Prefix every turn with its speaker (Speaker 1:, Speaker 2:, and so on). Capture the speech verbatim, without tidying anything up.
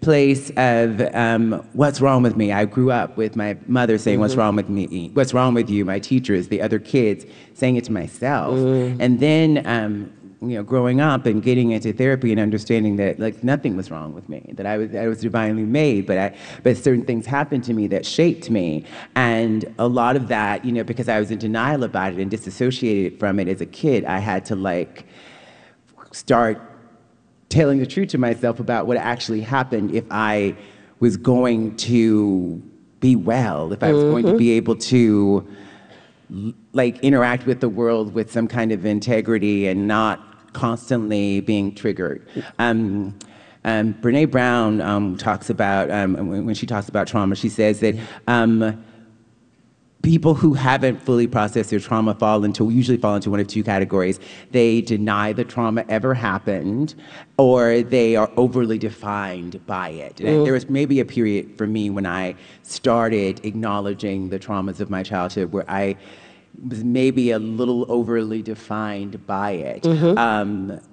Speaker 1: place of um, what's wrong with me. I grew up with my mother saying, mm-hmm. what's wrong with me? What's wrong with you? My teachers, the other kids, saying it to myself. Mm. And then, um, you know, growing up and getting into therapy and understanding that like nothing was wrong with me, that I was I was divinely made, but I but certain things happened to me that shaped me, and a lot of that, you know, because I was in denial about it and disassociated from it as a kid, I had to like start telling the truth to myself about what actually happened if I was going to be well, if I was mm-hmm. going to be able to like interact with the world with some kind of integrity and not constantly being triggered. Um, um, Brene Brown um, talks about, um, when she talks about trauma, she says that um, people who haven't fully processed their trauma fall into, usually fall into one of two categories. They deny the trauma ever happened, or they are overly defined by it. And mm. there was maybe a period for me when I started acknowledging the traumas of my childhood where I was maybe a little overly defined by it. Mm-hmm. Um,